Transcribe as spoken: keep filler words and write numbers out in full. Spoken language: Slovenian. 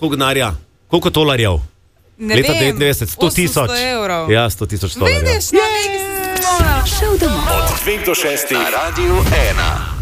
Koliko denarja? Koliko tolarjev? Ne Leta vem, devetindevetdeset, sto tisoč. osemsto evrov. Ja, sto tisoč tolarjev. Vidiš, no, nekaj sem se spomnila. Šel domov. Od dveh do šestih na Radiu ena.